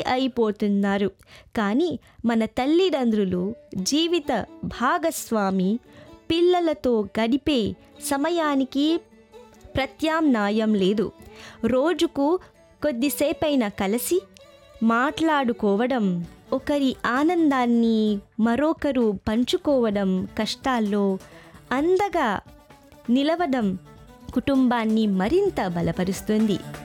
అయిపోతున్నారు. కానీ మన తల్లిదండ్రులు జీవిత భాగస్వామి పిల్లలతో గడిపే సమయానికి ప్రత్యామ్నాయం లేదు. రోజుకు కొద్దిసేపైనా కలిసి మాట్లాడుకోవడం, ఒకరి ఆనందాన్ని మరొకరు పంచుకోవడం, కష్టాల్లో అండగా నిలవడం కుటుంబాన్ని మరింత బలపరుస్తుంది.